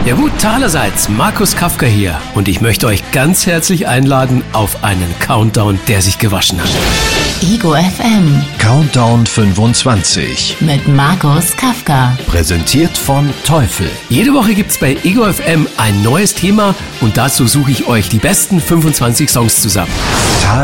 Ja gut, allerseits, Markus Kafka hier und ich möchte euch ganz herzlich einladen auf einen Countdown, der sich gewaschen hat. Ego FM Countdown 25. mit Markus Kafka. Präsentiert von Teufel. Jede Woche gibt's bei Ego FM ein neues Thema und dazu suche ich euch die besten 25 Songs zusammen.